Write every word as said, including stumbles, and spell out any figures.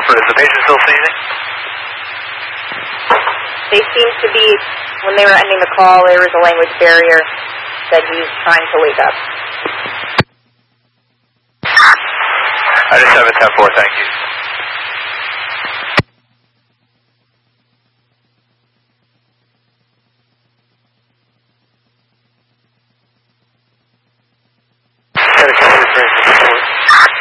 Milford, is the patient still seizing? They seem to be, when they were ending the call, there was a language barrier that he was trying to wake up. I just have a ten four, thank you.